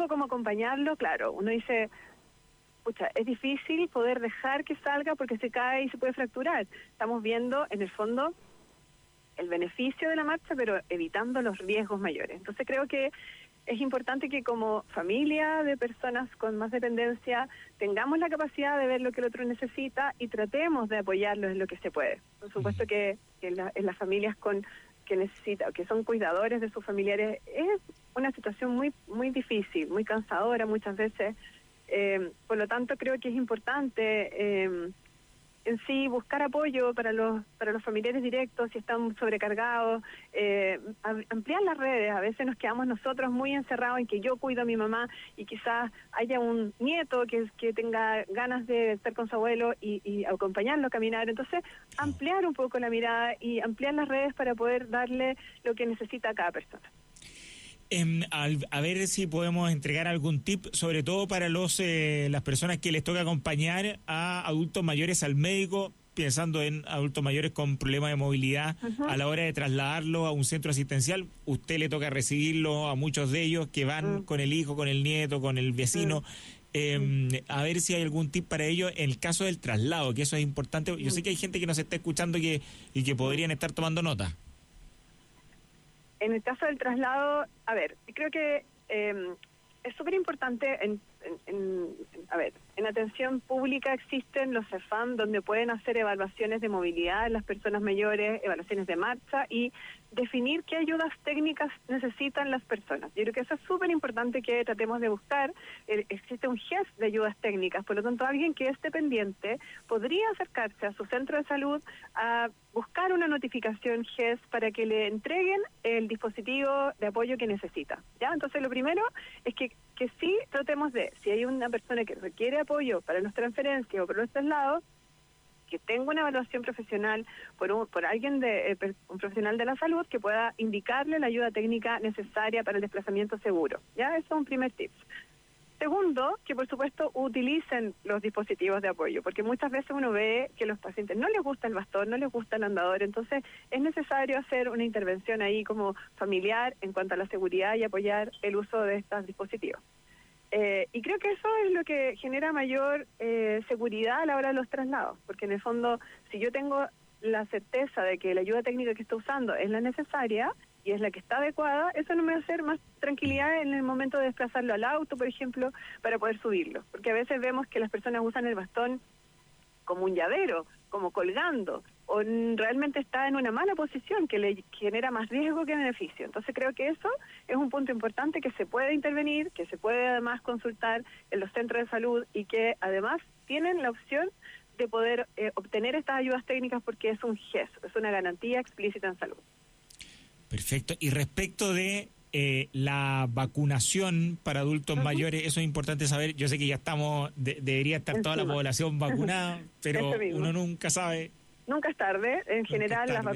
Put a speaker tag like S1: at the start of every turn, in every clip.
S1: poco cómo acompañarlo, claro, uno dice, pucha, es difícil poder dejar que salga porque se cae y se puede fracturar. Estamos viendo, en el fondo, el beneficio de la marcha, pero evitando los riesgos mayores. Entonces creo que es importante que como familia de personas con más dependencia tengamos la capacidad de ver lo que el otro necesita y tratemos de apoyarlo en lo que se puede. Por supuesto que en las familias que son cuidadores de sus familiares es una situación muy muy difícil, muy cansadora muchas veces. Por lo tanto creo que es importante en sí buscar apoyo para los familiares directos si están sobrecargados, ampliar las redes. A veces nos quedamos nosotros muy encerrados en que yo cuido a mi mamá y quizás haya un nieto que tenga ganas de estar con su abuelo y acompañarlo a caminar. Entonces ampliar un poco la mirada y ampliar las redes para poder darle lo que necesita a cada persona.
S2: A ver si podemos entregar algún tip, sobre todo para las personas que les toca acompañar a adultos mayores al médico, pensando en adultos mayores con problemas de movilidad. A la hora de trasladarlo a un centro asistencial, usted le toca recibirlo a muchos de ellos que van con el hijo, con el nieto, con el vecino. A ver si hay algún tip para ellos en el caso del traslado, que eso es importante. Yo sé que hay gente que nos está escuchando y que podrían estar tomando nota.
S1: En el caso del traslado, a ver, creo que es súper importante, en atención pública existen los CEFAM donde pueden hacer evaluaciones de movilidad en las personas mayores, evaluaciones de marcha y definir qué ayudas técnicas necesitan las personas. Yo creo que eso es súper importante que tratemos de buscar. Existe un GES de ayudas técnicas, por lo tanto alguien que es dependiente podría acercarse a su centro de salud a buscar una notificación GES para que le entreguen el dispositivo de apoyo que necesita. ¿Ya? Entonces lo primero es que sí tratemos de, si hay una persona que requiere apoyo para los transferencias o para los traslados, que tenga una evaluación profesional por alguien un profesional de la salud que pueda indicarle la ayuda técnica necesaria para el desplazamiento seguro. ¿Ya? Eso es un primer tip. Segundo, que por supuesto utilicen los dispositivos de apoyo, porque muchas veces uno ve que a los pacientes no les gusta el bastón, no les gusta el andador, entonces es necesario hacer una intervención ahí como familiar en cuanto a la seguridad y apoyar el uso de estos dispositivos. Y creo que eso es lo que genera mayor seguridad a la hora de los traslados, porque en el fondo, si yo tengo la certeza de que la ayuda técnica que está usando es la necesaria y es la que está adecuada, eso no me va a hacer más tranquilidad en el momento de desplazarlo al auto, por ejemplo, para poder subirlo, porque a veces vemos que las personas usan el bastón como un llavero, como colgando, o realmente está en una mala posición que le genera más riesgo que beneficio. Entonces creo que eso es un punto importante que se puede intervenir, que se puede además consultar en los centros de salud y que además tienen la opción de poder obtener estas ayudas técnicas porque es un GES, es una garantía explícita en salud.
S2: Perfecto. Y respecto de la vacunación para adultos mayores, eso es importante saber. Yo sé que ya estamos, debería estar toda la población vacunada, pero uno nunca sabe.
S1: Nunca es tarde. En general, las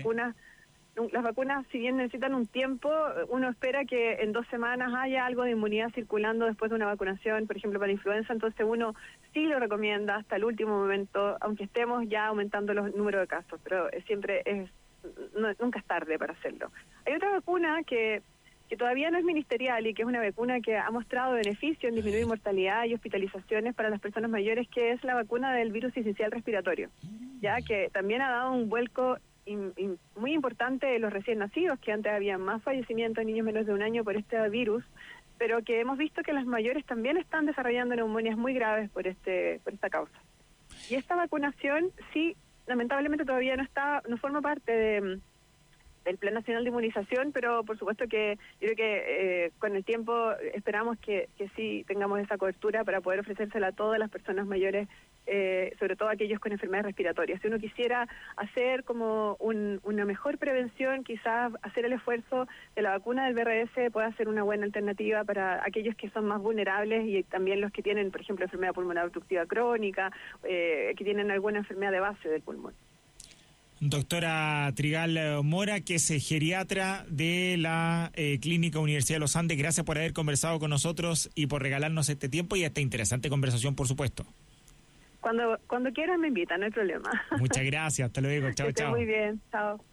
S1: vacunas, si bien necesitan un tiempo, uno espera que en 2 semanas haya algo de inmunidad circulando después de una vacunación, por ejemplo, para influenza, entonces uno sí lo recomienda hasta el último momento, aunque estemos ya aumentando los números de casos, pero nunca es tarde para hacerlo. Hay otra vacuna que todavía no es ministerial y que es una vacuna que ha mostrado beneficio en disminuir mortalidad y hospitalizaciones para las personas mayores, que es la vacuna del virus sincicial respiratorio, ya que también ha dado un vuelco muy importante en los recién nacidos, que antes había más fallecimientos de niños menores de 1 año por este virus, pero que hemos visto que las mayores también están desarrollando neumonias muy graves por esta causa. Y esta vacunación sí, lamentablemente todavía no forma parte del Plan Nacional de Inmunización, pero por supuesto que yo creo que con el tiempo esperamos que sí tengamos esa cobertura para poder ofrecérsela a todas las personas mayores, sobre todo aquellos con enfermedades respiratorias. Si uno quisiera hacer como una mejor prevención, quizás hacer el esfuerzo de la vacuna del VRS pueda ser una buena alternativa para aquellos que son más vulnerables y también los que tienen, por ejemplo, enfermedad pulmonar obstructiva crónica, que tienen alguna enfermedad de base del pulmón.
S2: Doctora Trigal Mora, que es geriatra de la Clínica Universidad de los Andes, gracias por haber conversado con nosotros y por regalarnos este tiempo y esta interesante conversación, por supuesto.
S1: Cuando quieran me invitan, no hay problema.
S2: Muchas gracias, hasta luego, chao, chao.
S1: Muy bien, chao.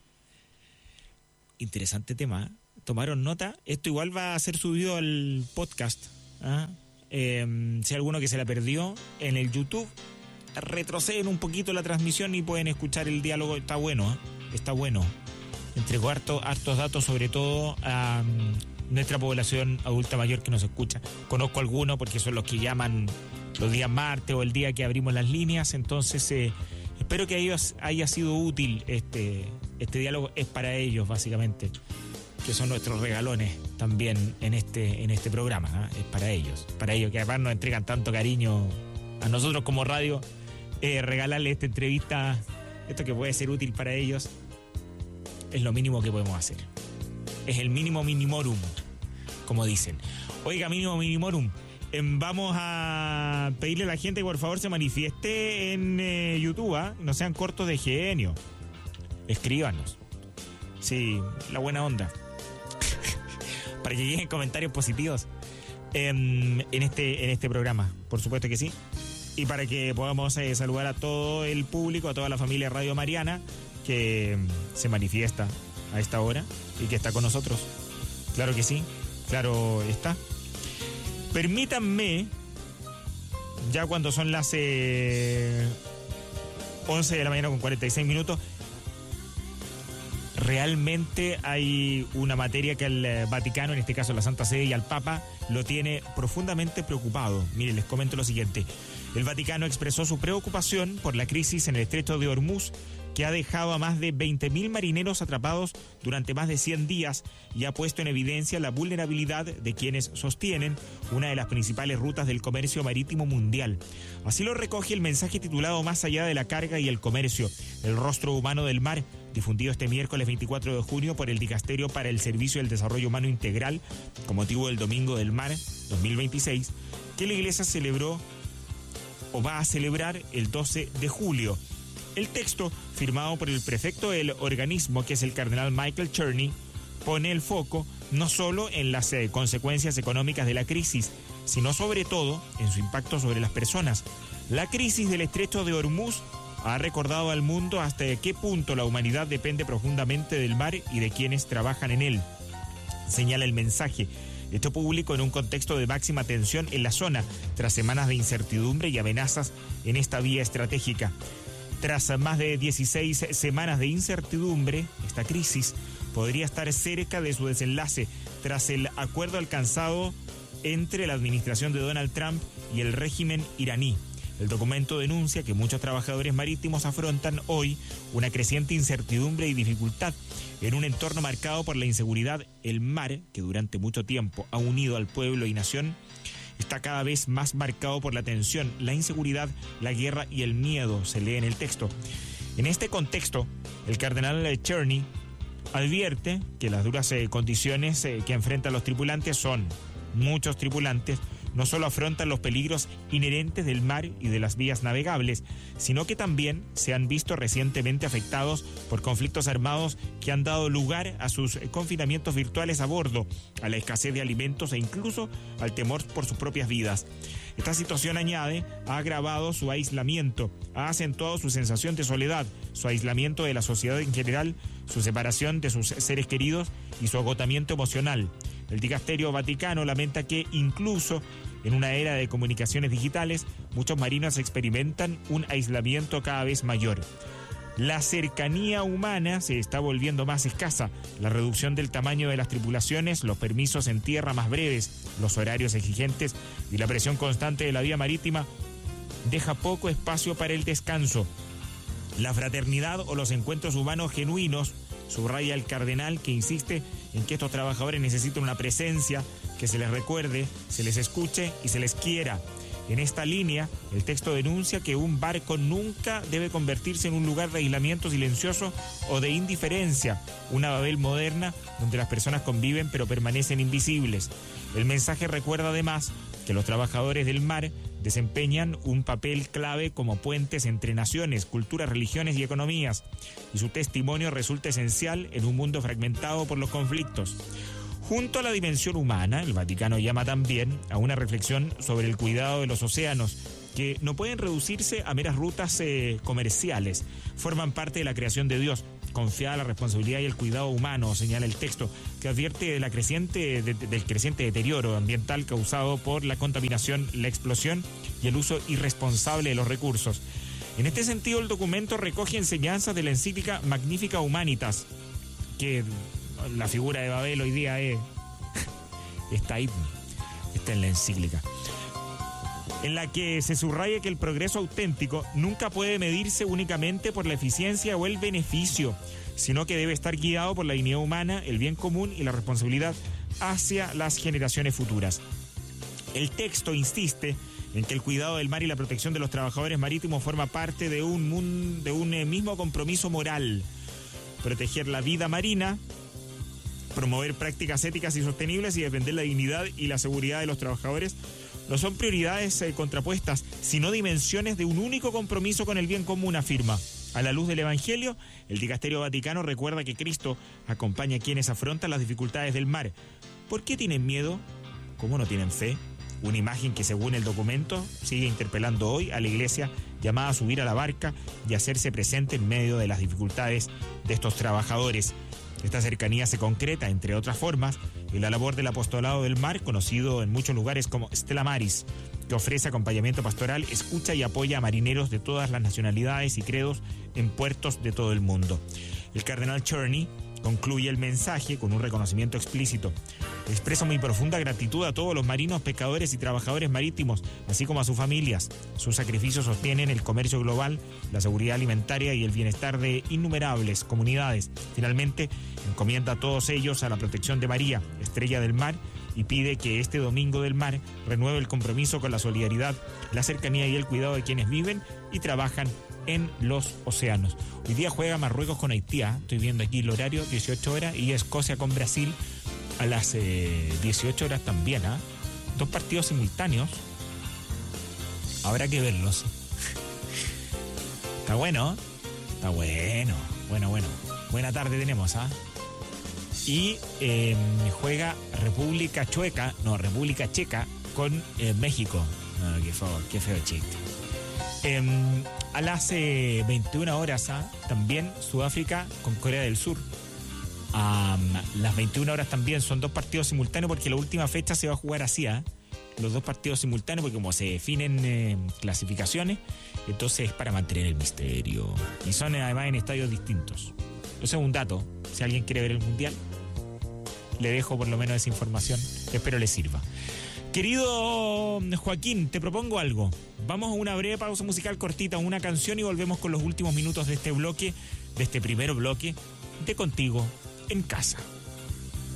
S2: Interesante tema, ¿tomaron nota? Esto igual va a ser subido al podcast. Si alguno que se la perdió en el YouTube, retroceden un poquito la transmisión y pueden escuchar el diálogo. Está bueno, está bueno. Entregó hartos datos, sobre todo a nuestra población adulta mayor que nos escucha. Conozco algunos porque son los que llaman los días martes o el día que abrimos las líneas. Entonces espero que a ellos haya sido útil este diálogo. Es para ellos básicamente, que son nuestros regalones también en este programa, Es para ellos que además nos entregan tanto cariño a nosotros como radio. Regalarle esta entrevista, esto que puede ser útil para ellos, es lo mínimo que podemos hacer. Es el mínimo minimorum, como dicen. Oiga, mínimo minimorum, vamos a pedirle a la gente que por favor se manifieste en YouTube, no sean cortos de genio. Escríbanos. Sí, la buena onda. Para que lleguen comentarios positivos en este programa, por supuesto que sí. Y para que podamos saludar a todo el público, a toda la familia Radio Mariana que se manifiesta a esta hora y que está con nosotros. Claro que sí, claro está. Permítanme, ya cuando son las 11 de la mañana con 46 minutos, realmente hay una materia que al Vaticano, en este caso la Santa Sede y al Papa, lo tiene profundamente preocupado. Miren, les comento lo siguiente. El Vaticano expresó su preocupación por la crisis en el estrecho de Hormuz, que ha dejado a más de 20.000 marineros atrapados durante más de 100 días y ha puesto en evidencia la vulnerabilidad de quienes sostienen una de las principales rutas del comercio marítimo mundial. Así lo recoge el mensaje titulado Más allá de la carga y el comercio, el rostro humano del mar, difundido este miércoles 24 de junio por el Dicasterio para el Servicio del Desarrollo Humano Integral, con motivo del Domingo del Mar 2026, que la Iglesia celebró o va a celebrar el 12 de julio. El texto, firmado por el prefecto del organismo, que es el cardenal Michael Cherney, pone el foco no solo en las consecuencias económicas de la crisis, sino sobre todo en su impacto sobre las personas. La crisis del estrecho de Hormuz ha recordado al mundo hasta qué punto la humanidad depende profundamente del mar y de quienes trabajan en él, señala el mensaje. Esto público en un contexto de máxima tensión en la zona, tras semanas de incertidumbre y amenazas en esta vía estratégica. Tras más de 16 semanas de incertidumbre, esta crisis podría estar cerca de su desenlace tras el acuerdo alcanzado entre la administración de Donald Trump y el régimen iraní. El documento denuncia que muchos trabajadores marítimos afrontan hoy una creciente incertidumbre y dificultad en un entorno marcado por la inseguridad. El mar, que durante mucho tiempo ha unido al pueblo y nación, está cada vez más marcado por la tensión, la inseguridad, la guerra y el miedo, se lee en el texto. En este contexto, el cardenal Cherney advierte que las duras condiciones que enfrentan los tripulantes son muchos tripulantes, no solo afrontan los peligros inherentes del mar y de las vías navegables, sino que también se han visto recientemente afectados por conflictos armados que han dado lugar a sus confinamientos virtuales a bordo, a la escasez de alimentos e incluso al temor por sus propias vidas. Esta situación, añade, ha agravado su aislamiento, ha acentuado su sensación de soledad, su aislamiento de la sociedad en general, su separación de sus seres queridos y su agotamiento emocional. El Dicasterio Vaticano lamenta que incluso en una era de comunicaciones digitales, muchos marinos experimentan un aislamiento cada vez mayor. La cercanía humana se está volviendo más escasa. La reducción del tamaño de las tripulaciones, los permisos en tierra más breves, los horarios exigentes y la presión constante de la vía marítima deja poco espacio para el descanso. La fraternidad o los encuentros humanos genuinos, subraya el cardenal, que insiste en que estos trabajadores necesitan una presencia, que se les recuerde, se les escuche y se les quiera. En esta línea, el texto denuncia que un barco nunca debe convertirse en un lugar de aislamiento silencioso o de indiferencia, una Babel moderna donde las personas conviven pero permanecen invisibles. El mensaje recuerda además que los trabajadores del mar desempeñan un papel clave como puentes entre naciones, culturas, religiones y economías, y su testimonio resulta esencial en un mundo fragmentado por los conflictos. Junto a la dimensión humana, el Vaticano llama también a una reflexión sobre el cuidado de los océanos, que no pueden reducirse a meras rutas comerciales. Forman parte de la creación de Dios, confiada la responsabilidad y el cuidado humano, señala el texto, que advierte de del creciente deterioro ambiental causado por la contaminación, la explosión y el uso irresponsable de los recursos. En este sentido, el documento recoge enseñanzas de la encíclica Magnificat Humanitas, que la figura de Babel hoy día está ahí, está en la encíclica, en la que se subraya que el progreso auténtico nunca puede medirse únicamente por la eficiencia o el beneficio, sino que debe estar guiado por la dignidad humana, el bien común y la responsabilidad hacia las generaciones futuras. El texto insiste en que el cuidado del mar y la protección de los trabajadores marítimos forma parte de un mismo compromiso moral. Proteger la vida marina, promover prácticas éticas y sostenibles y defender la dignidad y la seguridad de los trabajadores no son prioridades contrapuestas, sino dimensiones de un único compromiso con el bien común, afirma. A la luz del Evangelio, el Dicasterio Vaticano recuerda que Cristo acompaña a quienes afrontan las dificultades del mar. ¿Por qué tienen miedo? ¿Cómo no tienen fe? Una imagen que, según el documento, sigue interpelando hoy a la Iglesia, llamada a subir a la barca y hacerse presente en medio de las dificultades de estos trabajadores. Esta cercanía se concreta, entre otras formas, en la labor del apostolado del mar, conocido en muchos lugares como Stella Maris, que ofrece acompañamiento pastoral, escucha y apoya a marineros de todas las nacionalidades y credos en puertos de todo el mundo. El cardenal Czerny concluye el mensaje con un reconocimiento explícito. Expresa muy profunda gratitud a todos los marinos, pescadores y trabajadores marítimos, así como a sus familias. Sus sacrificios sostienen el comercio global, la seguridad alimentaria y el bienestar de innumerables comunidades. Finalmente, encomienda a todos ellos a la protección de María, estrella del mar, y pide que este Domingo del Mar renueve el compromiso con la solidaridad, la cercanía y el cuidado de quienes viven y trabajan en los océanos. Hoy día juega Marruecos con Haití, estoy viendo aquí el horario, 18 horas, y Escocia con Brasil a las 18 horas también. Dos partidos simultáneos, habrá que verlos. Está bueno, está bueno, buena tarde tenemos. Y juega República Checa con México. Qué feo chiste. A las 21 horas, también Sudáfrica con Corea del Sur. A las 21 horas también son dos partidos simultáneos, porque la última fecha se va a jugar así, los dos partidos simultáneos, porque como se definen clasificaciones, entonces es para mantener el misterio. Y son además en estadios distintos. Eso es un dato. Si alguien quiere ver el Mundial, le dejo por lo menos esa información. Espero le sirva. Querido Joaquín, te propongo algo. Vamos a una breve pausa musical cortita, una canción, y volvemos con los últimos minutos de este bloque, de este primer bloque de Contigo en Casa.